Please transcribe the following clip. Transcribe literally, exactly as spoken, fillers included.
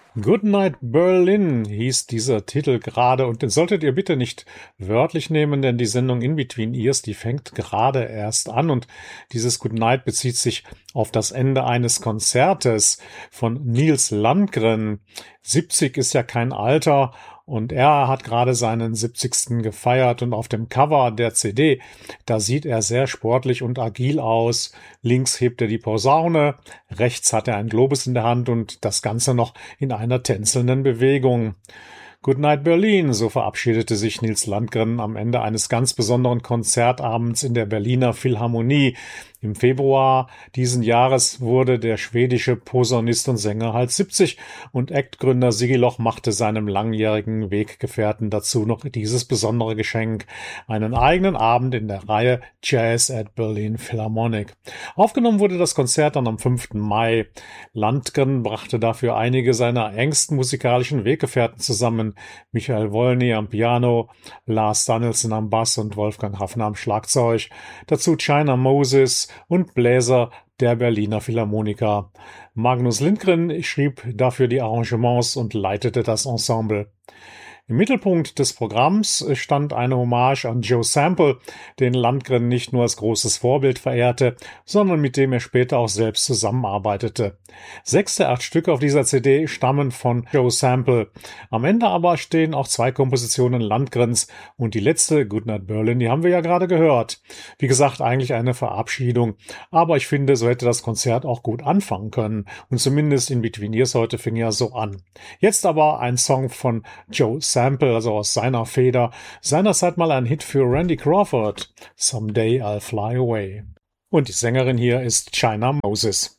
Goodnight Berlin hieß dieser Titel gerade und den solltet ihr bitte nicht wörtlich nehmen, denn die Sendung In Between Ears, die fängt gerade erst an und dieses Goodnight bezieht sich auf das Ende eines Konzertes von Nils Landgren. siebzig ist ja kein Alter und er hat gerade seinen siebzigsten gefeiert und auf dem Cover der C D, da sieht er sehr sportlich und agil aus. Links hebt er die Posaune, rechts hat er ein Globus in der Hand und das Ganze noch in einer tänzelnden Bewegung. Goodnight Berlin, so verabschiedete sich Nils Landgren am Ende eines ganz besonderen Konzertabends in der Berliner Philharmonie. Im Februar diesen Jahres wurde der schwedische Posaunist und Sänger halt siebzig und Act-Gründer Sigi Loch machte seinem langjährigen Weggefährten dazu noch dieses besondere Geschenk, einen eigenen Abend in der Reihe Jazz at Berlin Philharmonic. Aufgenommen wurde das Konzert dann am fünften Mai. Landgren brachte dafür einige seiner engsten musikalischen Weggefährten zusammen, Michael Wolny am Piano, Lars Danielsen am Bass und Wolfgang Hafner am Schlagzeug, dazu China Moses und Bläser der Berliner Philharmoniker. Magnus Lindgren schrieb dafür die Arrangements und leitete das Ensemble. Im Mittelpunkt des Programms stand eine Hommage an Joe Sample, den Landgren nicht nur als großes Vorbild verehrte, sondern mit dem er später auch selbst zusammenarbeitete. Sechs der acht Stücke auf dieser C D stammen von Joe Sample. Am Ende aber stehen auch zwei Kompositionen Landgrens und die letzte, Goodnight Berlin, die haben wir ja gerade gehört. Wie gesagt, eigentlich eine Verabschiedung, aber ich finde, so hätte das Konzert auch gut anfangen können und zumindest In Between Years heute fing ja so an. Jetzt aber ein Song von Joe Sample. Sample, also aus seiner Feder, seinerzeit mal ein Hit für Randy Crawford, Someday I'll Fly Away. Und die Sängerin hier ist China Moses.